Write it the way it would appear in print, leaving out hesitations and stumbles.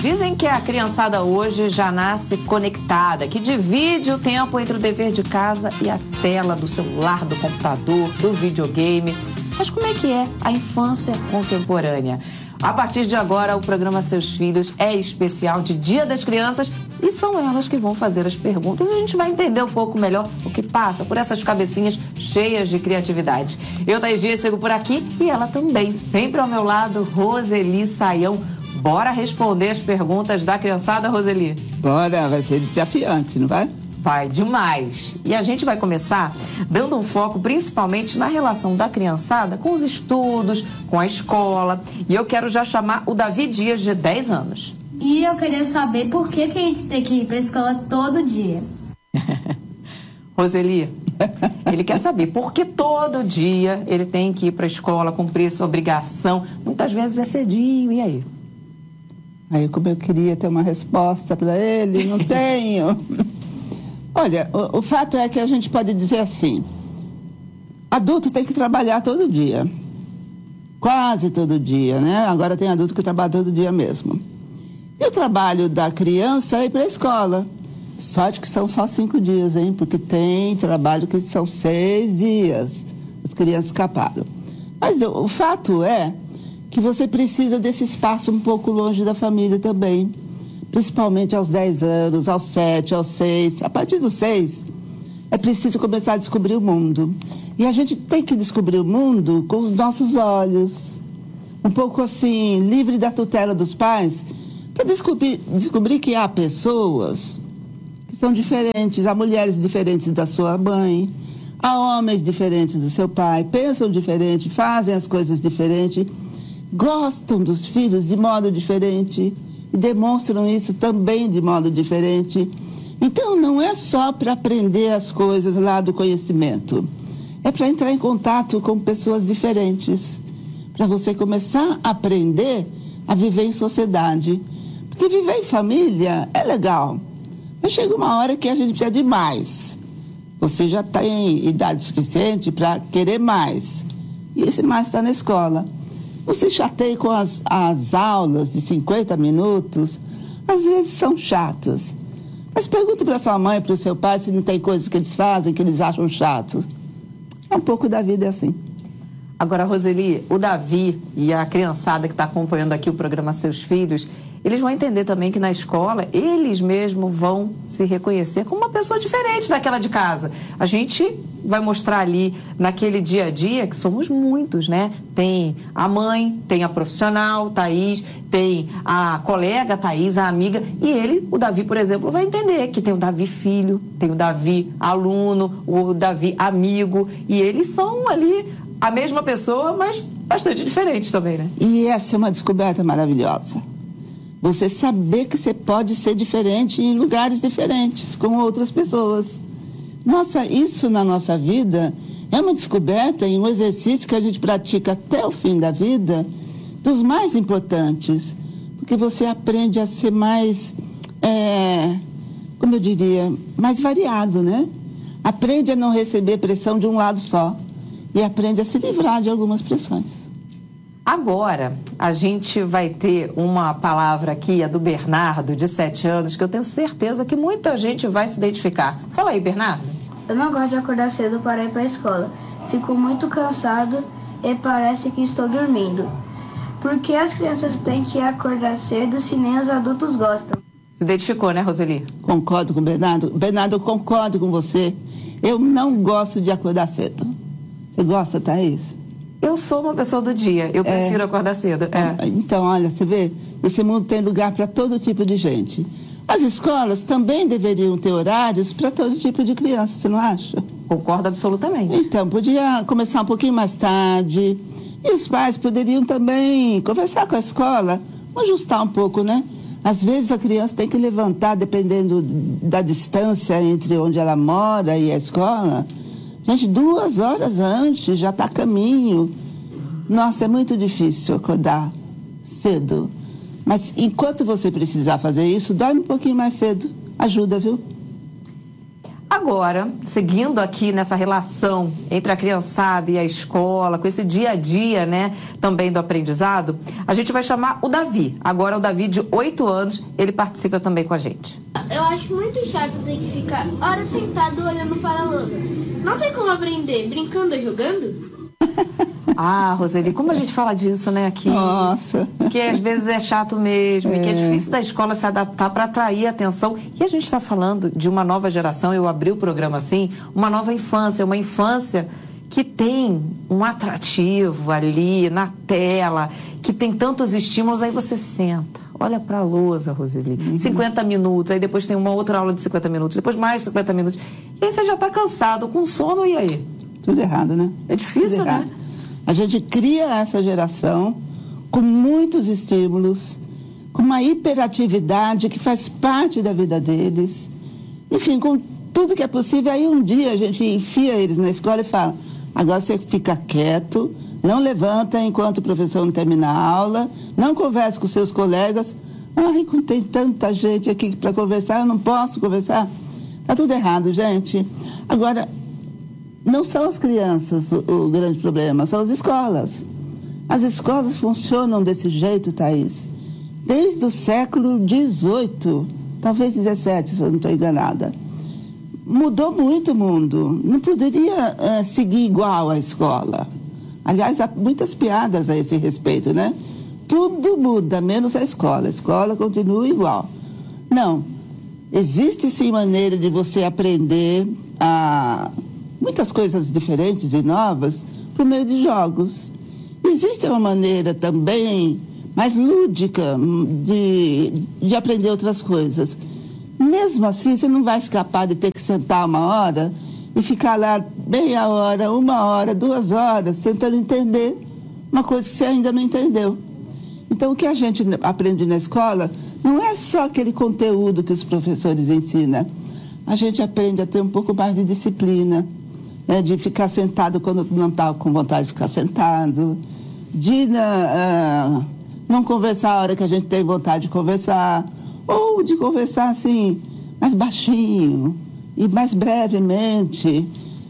Dizem que a criançada hoje já nasce conectada, que divide o tempo entre o dever de casa e a tela do celular, do computador, do videogame. Mas como é que é a infância contemporânea? A partir de agora, o programa Seus Filhos é especial de Dia das Crianças e são elas que vão fazer as perguntas e a gente vai entender um pouco melhor o que passa por essas cabecinhas cheias de criatividade. Eu, Thaís Dias, sigo por aqui e ela também, sempre ao meu lado, Roseli Saião. Bora responder as perguntas da criançada, Roseli? Bora, vai ser desafiante, não vai? Vai demais. E a gente vai começar dando um foco principalmente na relação da criançada com os estudos, com a escola. E eu quero já chamar o Davi Dias, de 10 anos. E eu queria saber por que a gente tem que ir para a escola todo dia. Roseli, ele quer saber por que todo dia ele tem que ir para a escola, cumprir sua obrigação. Muitas vezes é cedinho, e aí? Aí, como eu queria ter uma resposta para ele, não tenho. Olha, o fato é que a gente pode dizer assim, adulto tem que trabalhar todo dia, quase todo dia, né? Agora tem adulto que trabalha todo dia mesmo. E o trabalho da criança é ir para a escola. Sorte que são só 5 dias, hein? Porque tem trabalho que são 6 dias. As crianças escaparam. Mas o fato é que você precisa desse espaço um pouco longe da família também. Principalmente aos 10 anos, aos 7, aos 6. A partir dos 6, é preciso começar a descobrir o mundo. E a gente tem que descobrir o mundo com os nossos olhos. Um pouco assim, livre da tutela dos pais, para descobrir que há pessoas que são diferentes. Há mulheres diferentes da sua mãe, há homens diferentes do seu pai, pensam diferente, fazem as coisas diferentes, gostam dos filhos de modo diferente e demonstram isso também de modo diferente. Então, não é só para aprender as coisas lá do conhecimento. É para entrar em contato com pessoas diferentes. Para você começar a aprender a viver em sociedade. Porque viver em família é legal. Mas chega uma hora que a gente precisa de mais. Você já tem idade suficiente para querer mais. E esse mais está na escola. Você chateia com as aulas de 50 minutos, às vezes são chatas. Mas pergunta para sua mãe, para o seu pai, se não tem coisas que eles fazem que eles acham chato. É um pouco da vida assim. Agora, Roseli, o Davi e a criançada que está acompanhando aqui o programa Seus Filhos, eles vão entender também que na escola eles mesmos vão se reconhecer como uma pessoa diferente daquela de casa. A gente vai mostrar ali naquele dia a dia que somos muitos, né? Tem a mãe, tem a profissional, Thaís, tem a colega, Thaís, a amiga. E ele, o Davi, por exemplo, vai entender que tem o Davi filho, tem o Davi aluno, o Davi amigo. E eles são ali a mesma pessoa, mas bastante diferentes também, né? E essa é uma descoberta maravilhosa. Você saber que você pode ser diferente em lugares diferentes, com outras pessoas. Nossa, isso na nossa vida é uma descoberta e um exercício que a gente pratica até o fim da vida, dos mais importantes. Porque você aprende a ser mais, como eu diria, mais variado, né? Aprende a não receber pressão de um lado só. E aprende a se livrar de algumas pressões. Agora, a gente vai ter uma palavra aqui, a do Bernardo, de 7 anos, que eu tenho certeza que muita gente vai se identificar. Fala aí, Bernardo. Eu não gosto de acordar cedo para ir para a escola. Fico muito cansado e parece que estou dormindo. Por que as crianças têm que acordar cedo se nem os adultos gostam? Se identificou, né, Roseli? Concordo com o Bernardo. Bernardo, eu concordo com você. Eu não gosto de acordar cedo. Você gosta, Thaís? Eu sou uma pessoa do dia, eu prefiro acordar cedo. Então, olha, você vê, esse mundo tem lugar para todo tipo de gente. As escolas também deveriam ter horários para todo tipo de criança, você não acha? Concordo absolutamente. Então, podia começar um pouquinho mais tarde. E os pais poderiam também conversar com a escola, ajustar um pouco, né? Às vezes a criança tem que levantar, dependendo da distância entre onde ela mora e a escola. Gente, 2 horas antes, já está a caminho. Nossa, é muito difícil acordar cedo. Mas enquanto você precisar fazer isso, dorme um pouquinho mais cedo. Ajuda, viu? Agora, seguindo aqui nessa relação entre a criançada e a escola, com esse dia a dia, né, também do aprendizado, a gente vai chamar o Davi. Agora o Davi, de 8 anos, ele participa também com a gente. Eu acho muito chato ter que ficar horas sentado olhando para a lousa. Não tem como aprender brincando ou jogando? Ah, Roseli, como a gente fala disso, né, aqui? Nossa. Que às vezes é chato mesmo, e que é difícil da escola se adaptar para atrair a atenção. E a gente está falando de uma nova geração, eu abri o programa assim, uma nova infância, uma infância que tem um atrativo ali na tela, que tem tantos estímulos, aí você senta, olha para a lousa, Roseli, 50 minutos, aí depois tem uma outra aula de 50 minutos, depois mais 50 minutos, e aí você já está cansado, com sono, e aí? Tudo errado, né? É difícil, né? A gente cria essa geração com muitos estímulos, com uma hiperatividade que faz parte da vida deles. Enfim, com tudo que é possível. Aí um dia a gente enfia eles na escola e fala, agora você fica quieto, não levanta enquanto o professor não termina a aula, não conversa com seus colegas. Ai, tem tanta gente aqui para conversar, eu não posso conversar. Está tudo errado, gente. Agora, não são as crianças o grande problema, são as escolas. As escolas funcionam desse jeito, Thaís, desde o século XVIII, talvez XVII, se eu não estou enganada. Mudou muito o mundo. Não poderia seguir igual a escola. Aliás, há muitas piadas a esse respeito, né? Tudo muda, menos a escola. A escola continua igual. Não. Existe, sim, maneira de você aprender muitas coisas diferentes e novas por meio de jogos. Existe uma maneira também mais lúdica de aprender outras coisas. Mesmo assim, você não vai escapar de ter que sentar uma hora e ficar lá meia hora, 1 hora, 2 horas, tentando entender uma coisa que você ainda não entendeu. Então, o que a gente aprende na escola não é só aquele conteúdo que os professores ensinam. A gente aprende a ter um pouco mais de disciplina, né, de ficar sentado quando não está com vontade de ficar sentado, de não conversar a hora que a gente tem vontade de conversar, ou de conversar assim, mais baixinho e mais brevemente,